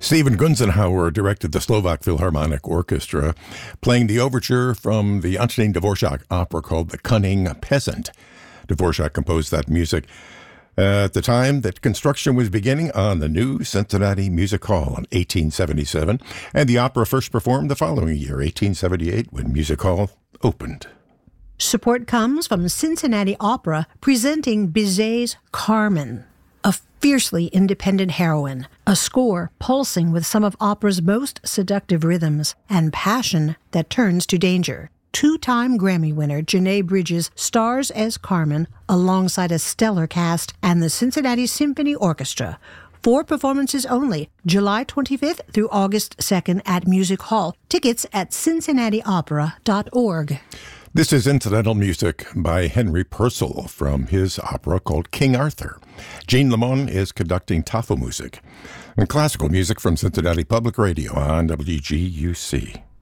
Stephen Gunzenhauer directed the Slovak Philharmonic Orchestra, playing the overture from the Antonín Dvořák opera called The Cunning Peasant. Dvořák composed that music at the time that construction was beginning on the new Cincinnati Music Hall in 1877, and the opera first performed the following year, 1878, when Music Hall opened. Support comes from Cincinnati Opera presenting Bizet's Carmen, a fiercely independent heroine, a score pulsing with some of opera's most seductive rhythms and passion that turns to danger. Two-time Grammy winner Janae Bridges stars as Carmen alongside a stellar cast and the Cincinnati Symphony Orchestra. 4 performances only, July 25th through August 2nd at Music Hall. Tickets at cincinnatiopera.org. This is incidental music by Henry Purcell from his opera called King Arthur. Jean Lemon is conducting Tafelmusik. And classical music from Cincinnati Public Radio on WGUC.